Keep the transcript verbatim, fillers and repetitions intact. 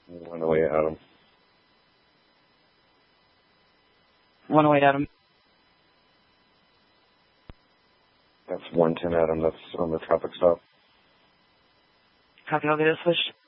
one oh eight, Adam. one oh eight, Adam. That's one ten, Adam. That's on the traffic stop. Copy, I'll get it switched.